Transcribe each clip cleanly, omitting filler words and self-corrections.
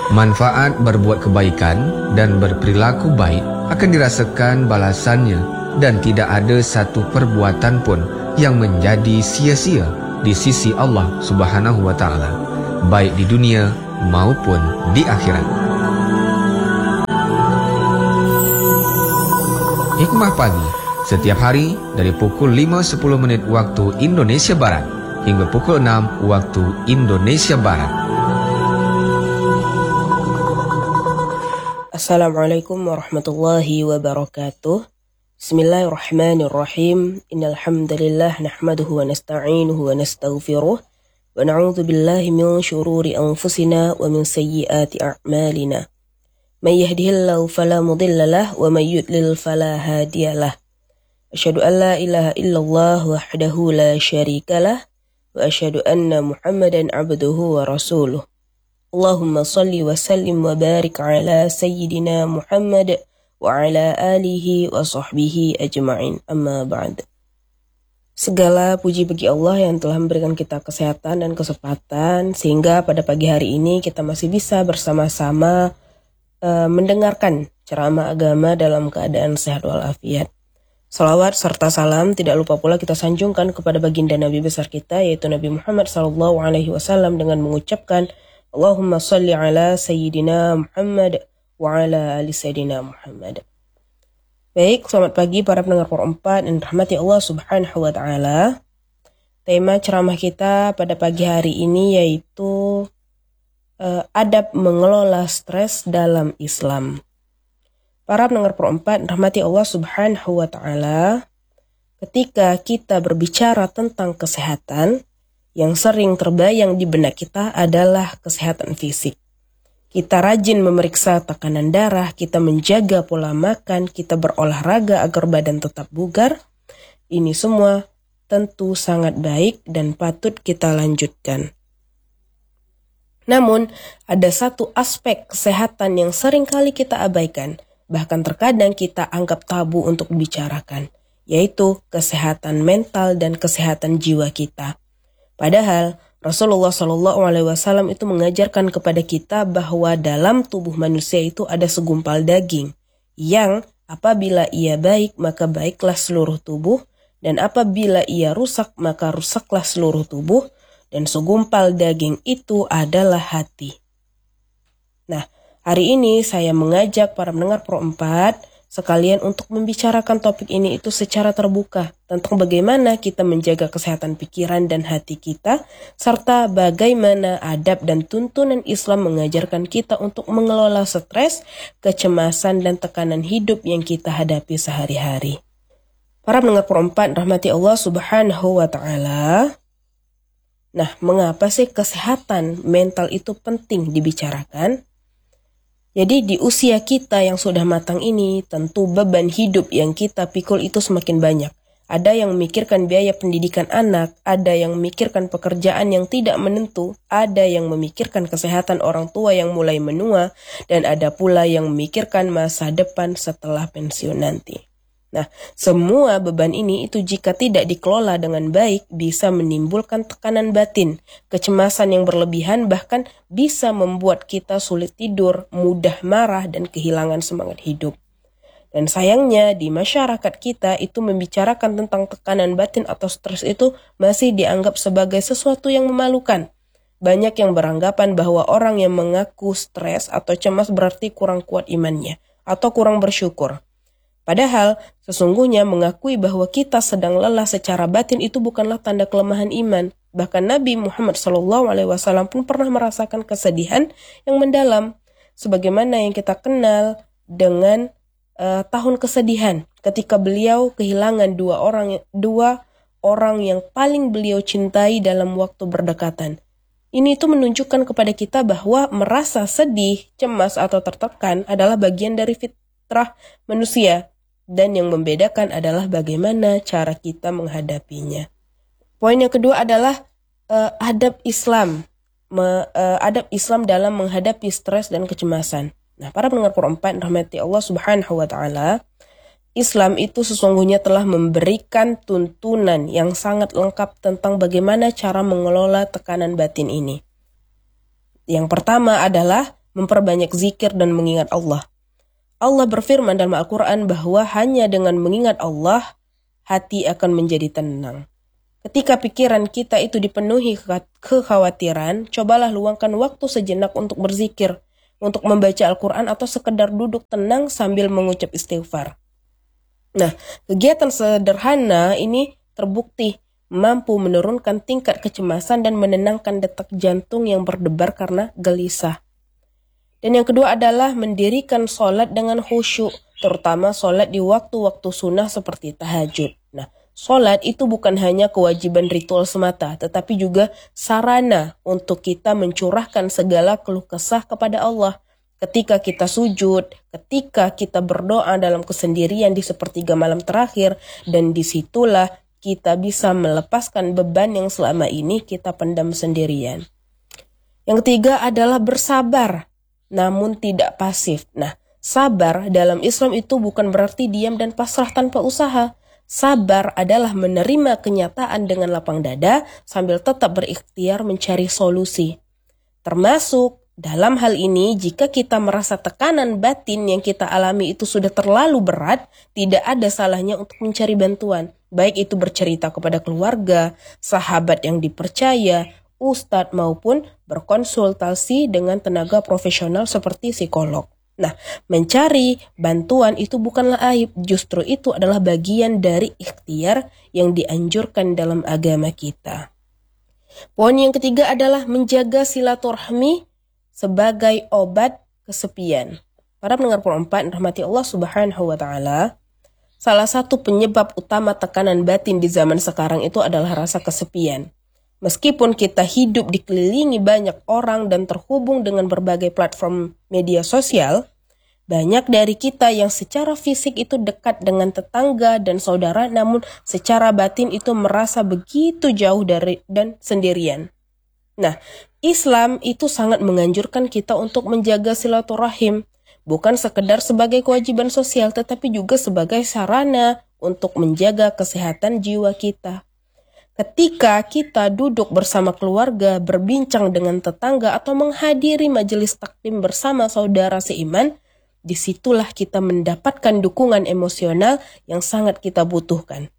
Manfaat berbuat kebaikan dan berperilaku baik akan dirasakan balasannya dan tidak ada satu perbuatan pun yang menjadi sia-sia di sisi Allah Subhanahu wa taala, baik di dunia maupun di akhirat. Hikmah pagi setiap hari dari pukul 5.10 waktu Indonesia Barat hingga pukul 6 waktu Indonesia Barat. Assalamualaikum warahmatullahi wabarakatuh. Bismillahirrahmanirrahim. Innal hamdalillah nahmaduhu wa nasta'inuhu wa nastaghfiruh wa na'udzu billahi min shururi anfusina wa min sayyiati a'malina. May yahdihillahu fala mudilla lahu wa may yudlil fala hadiyalah. Asyhadu an la ilaha illallah wahdahu la syarikalah wa asyhadu anna Muhammadan 'abduhu wa rasuluh. Allahumma salli wa sallim wa barik ala sayyidina Muhammad wa ala alihi wa sahbihi ajma'in. Amma ba'd. Segala puji bagi Allah yang telah memberikan kita kesehatan dan kesempatan sehingga pada pagi hari ini kita masih bisa bersama-sama mendengarkan ceramah agama dalam keadaan sehat walafiat. Salawat serta salam tidak lupa pula kita sanjungkan kepada baginda Nabi besar kita yaitu Nabi Muhammad SAW dengan mengucapkan Allahumma salli ala Sayyidina Muhammad wa ala ali Sayyidina Muhammad. Baik, selamat pagi para pendengar Pro 4 dan rahmati Allah Subhanahu wa taala. Tema ceramah kita pada pagi hari ini yaitu adab mengelola stres dalam Islam. Para pendengar Pro 4 rahmati Allah Subhanahu wa taala, ketika kita berbicara tentang kesehatan, yang sering terbayang di benak kita adalah kesehatan fisik. Kita rajin memeriksa tekanan darah, kita menjaga pola makan, kita berolahraga agar badan tetap bugar. Ini semua tentu sangat baik dan patut kita lanjutkan. Namun, ada satu aspek kesehatan yang sering kali kita abaikan, bahkan terkadang kita anggap tabu untuk dibicarakan, yaitu kesehatan mental dan kesehatan jiwa kita. Padahal Rasulullah SAW itu mengajarkan kepada kita bahwa dalam tubuh manusia itu ada segumpal daging yang apabila ia baik maka baiklah seluruh tubuh dan apabila ia rusak maka rusaklah seluruh tubuh dan segumpal daging itu adalah hati. Nah, hari ini saya mengajak para pendengar Pro 4 sekalian untuk membicarakan topik ini itu secara terbuka tentang bagaimana kita menjaga kesehatan pikiran dan hati kita, serta bagaimana adab dan tuntunan Islam mengajarkan kita untuk mengelola stres, kecemasan, dan tekanan hidup yang kita hadapi sehari-hari. Para pendengar Pro 4 rahmati Allah Subhanahu wa taala. Nah, mengapa sih kesehatan mental itu penting dibicarakan? Jadi di usia kita yang sudah matang ini, tentu beban hidup yang kita pikul itu semakin banyak. Ada yang memikirkan biaya pendidikan anak, ada yang memikirkan pekerjaan yang tidak menentu, ada yang memikirkan kesehatan orang tua yang mulai menua, dan ada pula yang memikirkan masa depan setelah pensiun nanti. Nah, semua beban ini itu jika tidak dikelola dengan baik bisa menimbulkan tekanan batin, kecemasan yang berlebihan bahkan bisa membuat kita sulit tidur, mudah marah dan kehilangan semangat hidup. Dan sayangnya di masyarakat kita itu membicarakan tentang tekanan batin atau stres itu masih dianggap sebagai sesuatu yang memalukan. Banyak yang beranggapan bahwa orang yang mengaku stres atau cemas berarti kurang kuat imannya atau kurang bersyukur. Padahal sesungguhnya mengakui bahwa kita sedang lelah secara batin itu bukanlah tanda kelemahan iman. Bahkan Nabi Muhammad SAW pun pernah merasakan kesedihan yang mendalam. Sebagaimana yang kita kenal dengan tahun kesedihan ketika beliau kehilangan dua orang yang paling beliau cintai dalam waktu berdekatan. Ini itu menunjukkan kepada kita bahwa merasa sedih, cemas atau tertekan adalah bagian dari fitrah manusia. Dan yang membedakan adalah bagaimana cara kita menghadapinya. Poin yang kedua adalah adab Islam. Adab Islam dalam menghadapi stres dan kecemasan. Nah, para pendengar Pro 4 rahmati Allah Subhanahu wa taala, Islam itu sesungguhnya telah memberikan tuntunan yang sangat lengkap tentang bagaimana cara mengelola tekanan batin ini. Yang pertama adalah memperbanyak zikir dan mengingat Allah. Allah berfirman dalam Al-Quran bahwa hanya dengan mengingat Allah, hati akan menjadi tenang. Ketika pikiran kita itu dipenuhi kekhawatiran, cobalah luangkan waktu sejenak untuk berzikir, untuk membaca Al-Quran atau sekedar duduk tenang sambil mengucap istighfar. Nah, kegiatan sederhana ini terbukti mampu menurunkan tingkat kecemasan dan menenangkan detak jantung yang berdebar karena gelisah. Dan yang kedua adalah mendirikan sholat dengan khusyuk, terutama sholat di waktu-waktu sunnah seperti tahajud. Nah, sholat itu bukan hanya kewajiban ritual semata, tetapi juga sarana untuk kita mencurahkan segala keluh kesah kepada Allah. Ketika kita sujud, ketika kita berdoa dalam kesendirian di sepertiga malam terakhir, dan disitulah kita bisa melepaskan beban yang selama ini kita pendam sendirian. Yang ketiga adalah bersabar, namun tidak pasif. Nah, sabar dalam Islam itu bukan berarti diam dan pasrah tanpa usaha. Sabar adalah menerima kenyataan dengan lapang dada sambil tetap berikhtiar mencari solusi. Termasuk dalam hal ini, jika kita merasa tekanan batin yang kita alami itu sudah terlalu berat, tidak ada salahnya untuk mencari bantuan. Baik itu bercerita kepada keluarga, sahabat yang dipercaya, ustadz maupun berkonsultasi dengan tenaga profesional seperti psikolog. Nah, mencari bantuan itu bukanlah aib, justru itu adalah bagian dari ikhtiar yang dianjurkan dalam agama kita. Poin yang ketiga adalah menjaga silaturahmi sebagai obat kesepian. Para pendengar Pro 4 rahmati Allah Subhanahu wa taala, salah satu penyebab utama tekanan batin di zaman sekarang itu adalah rasa kesepian. Meskipun kita hidup dikelilingi banyak orang dan terhubung dengan berbagai platform media sosial, banyak dari kita yang secara fisik itu dekat dengan tetangga dan saudara, namun secara batin itu merasa begitu jauh dari dan sendirian. Nah, Islam itu sangat menganjurkan kita untuk menjaga silaturahim, bukan sekedar sebagai kewajiban sosial, tetapi juga sebagai sarana untuk menjaga kesehatan jiwa kita. Ketika kita duduk bersama keluarga, berbincang dengan tetangga, atau menghadiri majelis taklim bersama saudara seiman, disitulah kita mendapatkan dukungan emosional yang sangat kita butuhkan.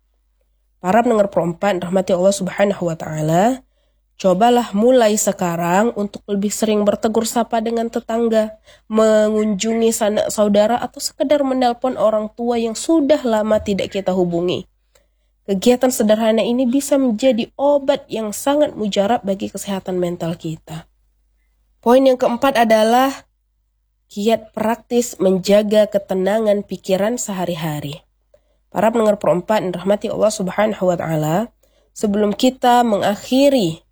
Para pendengar Pro 4 rahmati Allah Subhanahu wa taala, cobalah mulai sekarang untuk lebih sering bertegur sapa dengan tetangga, mengunjungi sanak saudara, atau sekedar menelpon orang tua yang sudah lama tidak kita hubungi. Kegiatan sederhana ini bisa menjadi obat yang sangat mujarab bagi kesehatan mental kita. Poin yang keempat adalah kiat praktis menjaga ketenangan pikiran sehari-hari. Para pendengar Pro 4 rahmati Allah Subhanahu wa taala, sebelum kita mengakhiri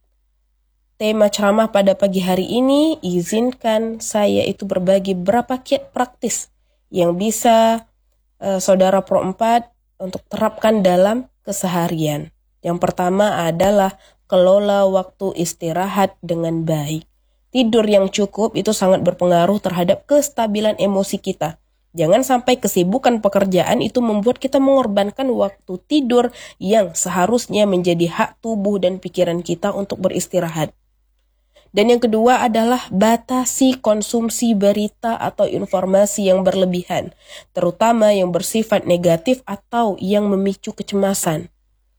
tema ceramah pada pagi hari ini, izinkan saya itu berbagi beberapa kiat praktis yang bisa saudara Pro 4 untuk terapkan dalam keseharian. Yang pertama adalah kelola waktu istirahat dengan baik. Tidur yang cukup itu sangat berpengaruh terhadap kestabilan emosi kita. Jangan sampai kesibukan pekerjaan itu membuat kita mengorbankan waktu tidur yang seharusnya menjadi hak tubuh dan pikiran kita untuk beristirahat. Dan yang kedua adalah batasi konsumsi berita atau informasi yang berlebihan, terutama yang bersifat negatif atau yang memicu kecemasan.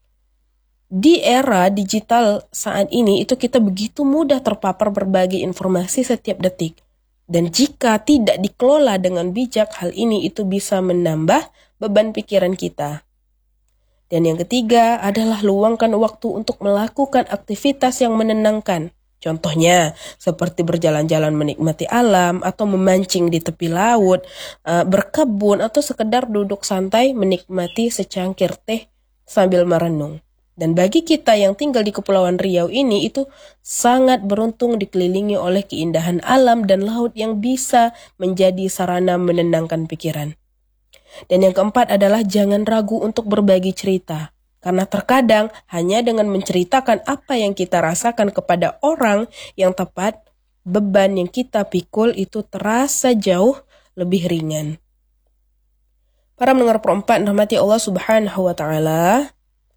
Di era digital saat ini itu kita begitu mudah terpapar berbagai informasi setiap detik. Dan jika tidak dikelola dengan bijak, hal ini itu bisa menambah beban pikiran kita. Dan yang ketiga adalah luangkan waktu untuk melakukan aktivitas yang menenangkan. Contohnya seperti berjalan-jalan menikmati alam atau memancing di tepi laut, berkebun atau sekedar duduk santai menikmati secangkir teh sambil merenung. Dan bagi kita yang tinggal di Kepulauan Riau ini itu sangat beruntung dikelilingi oleh keindahan alam dan laut yang bisa menjadi sarana menenangkan pikiran. Dan yang keempat adalah jangan ragu untuk berbagi cerita. Karena terkadang hanya dengan menceritakan apa yang kita rasakan kepada orang yang tepat, beban yang kita pikul itu terasa jauh lebih ringan. Para pendengar Pro 4 rahmati Allah Subhanahu wa taala,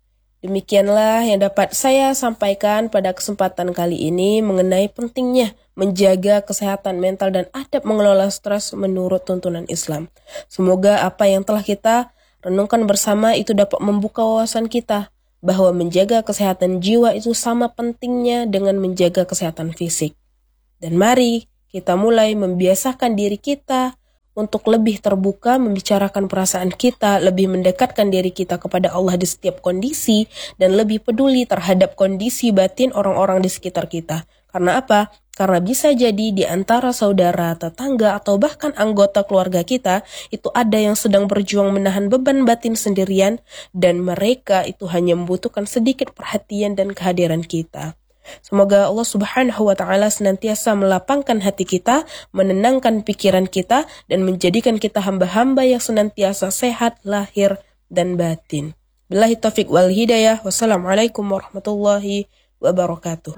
Demikianlah yang dapat saya sampaikan pada kesempatan kali ini mengenai pentingnya menjaga kesehatan mental dan adab mengelola stres menurut tuntunan Islam. Semoga apa yang telah kita renungkan bersama itu dapat membuka wawasan kita bahwa menjaga kesehatan jiwa itu sama pentingnya dengan menjaga kesehatan fisik. Dan mari kita mulai membiasakan diri kita untuk lebih terbuka membicarakan perasaan kita, lebih mendekatkan diri kita kepada Allah di setiap kondisi, dan lebih peduli terhadap kondisi batin orang-orang di sekitar kita. Karena apa? Karena bisa jadi di antara saudara, tetangga, atau bahkan anggota keluarga kita, itu ada yang sedang berjuang menahan beban batin sendirian, dan mereka itu hanya membutuhkan sedikit perhatian dan kehadiran kita. Semoga Allah Subhanahu wa Ta'ala senantiasa melapangkan hati kita, menenangkan pikiran kita, dan menjadikan kita hamba-hamba yang senantiasa sehat lahir dan batin. Billahi taufiq wal hidayah. Wassalamualaikum warahmatullahi wabarakatuh.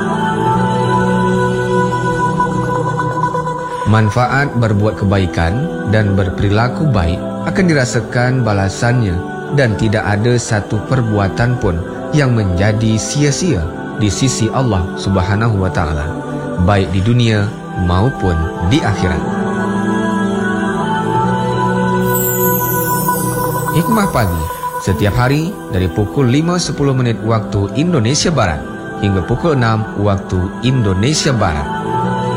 Manfaat berbuat kebaikan dan berperilaku baik akan dirasakan balasannya, dan tidak ada satu perbuatan pun yang menjadi sia-sia di sisi Allah Subhanahu wa Ta'ala, baik di dunia maupun di akhirat. Hikmah pagi setiap hari dari pukul 5.10 waktu Indonesia Barat hingga pukul 6 waktu Indonesia Barat.